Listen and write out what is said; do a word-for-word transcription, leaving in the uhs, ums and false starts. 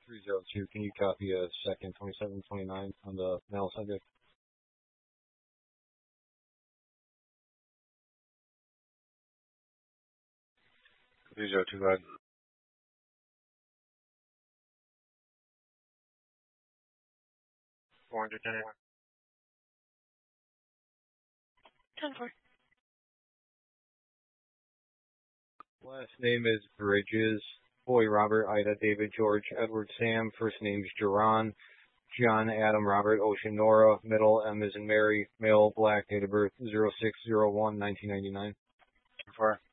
three zero two, can you copy a second twenty-seven twenty-nine on the mail subject? three zero two, go ahead. four hundred ten. ten four. Last name is Bridges. Boy, Robert, Ida, David, George, Edward, Sam. First name's Jerron. John, Adam, Robert, Ocean, Nora. Middle, M as in Mary. Male, black, date of birth zero six zero one nineteen ninety-nine. four.